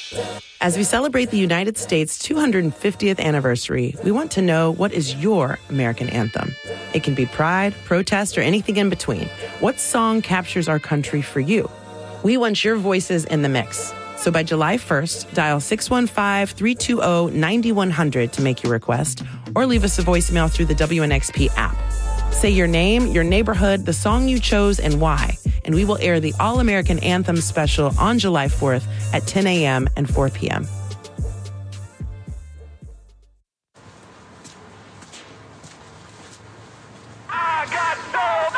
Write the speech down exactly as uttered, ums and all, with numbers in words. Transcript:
As we celebrate the United States' two hundred fiftieth anniversary, we want to know, what is your American anthem? It can be pride, protest, or anything in between. What song captures our country for you? We want your voices in the mix. So by July first, dial six one five, three two zero, nine one zero zero to make your request, or leave us a voicemail through the W N X P app. Say your name, your neighborhood, the song you chose, and why. And we will air the All-American Anthem special on July fourth at ten a.m. and four p.m.